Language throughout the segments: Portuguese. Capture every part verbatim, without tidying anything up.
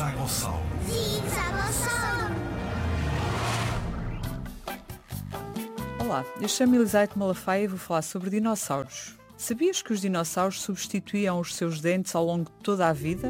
Zigzagossauro. Zigzagossauro. Olá, eu chamo Elisete Malafaia e vou falar sobre dinossauros. Sabias que os dinossauros substituíam os seus dentes ao longo de toda a vida?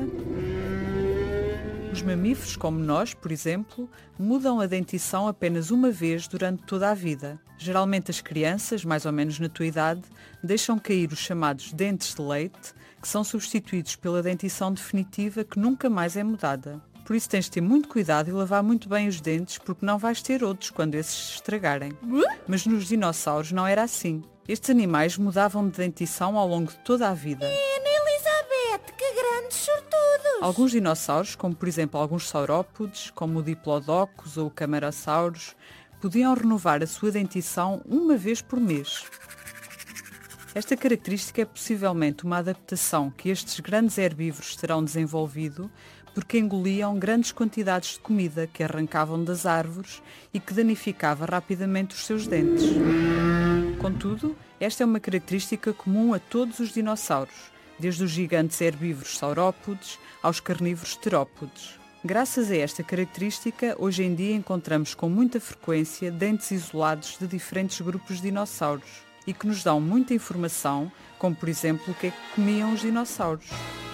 Os mamíferos, como nós, por exemplo, mudam a dentição apenas uma vez durante toda a vida. Geralmente as crianças, mais ou menos na tua idade, deixam cair os chamados dentes de leite, que são substituídos pela dentição definitiva que nunca mais é mudada. Por isso tens de ter muito cuidado e lavar muito bem os dentes, porque não vais ter outros quando esses se estragarem. Mas nos dinossauros não era assim. Estes animais mudavam de dentição ao longo de toda a vida. Ana Elizabeth, que grandes sortudos! Alguns dinossauros, como por exemplo alguns saurópodes, como o Diplodocus ou o Camarasaurus, podiam renovar a sua dentição uma vez por mês. Esta característica é possivelmente uma adaptação que estes grandes herbívoros terão desenvolvido porque engoliam grandes quantidades de comida que arrancavam das árvores e que danificava rapidamente os seus dentes. Contudo, esta é uma característica comum a todos os dinossauros, desde os gigantes herbívoros saurópodes aos carnívoros terópodes. Graças a esta característica, hoje em dia encontramos com muita frequência dentes isolados de diferentes grupos de dinossauros e que nos dão muita informação, como por exemplo o que é que comiam os dinossauros.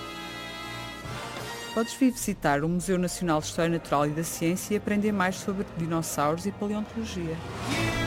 Podes vir visitar o Museu Nacional de História Natural e da Ciência e aprender mais sobre dinossauros e paleontologia.